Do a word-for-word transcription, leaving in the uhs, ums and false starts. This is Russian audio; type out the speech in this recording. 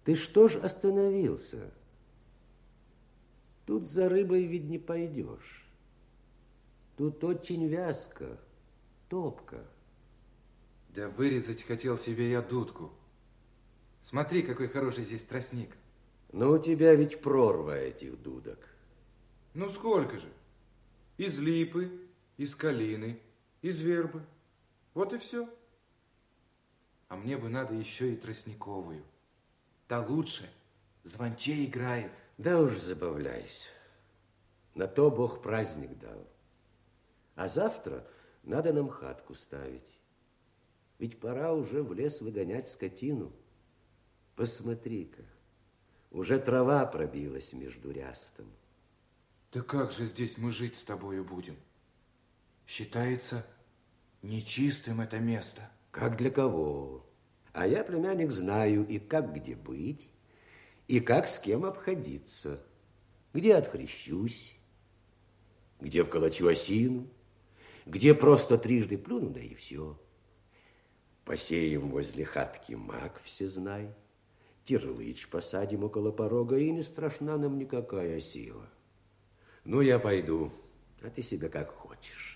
Ты что ж остановился? Тут за рыбой ведь не пойдешь. Тут очень вязко, топко. Да вырезать хотел себе я дудку. Смотри, какой хороший здесь тростник. Но у тебя ведь прорва этих дудок. Ну, сколько же? Из липы, из калины, из вербы. Вот и все. А мне бы надо еще и тростниковую. Та лучше, звонче играет. Да уж забавляйся. На то Бог праздник дал. А завтра надо нам хатку ставить. Ведь пора уже в лес выгонять скотину. Посмотри-ка, уже трава пробилась между рястом. Да как же здесь мы жить с тобою будем? Считается нечистым это место. Как для кого? А я, племянник, знаю и как где быть, и как с кем обходиться. Где отхрещусь, где вколочу осину, где просто трижды плюну, да и все. Посеем возле хатки мак всезнай, терлыч посадим около порога, и не страшна нам никакая сила. Ну, я пойду, а ты себе как хочешь.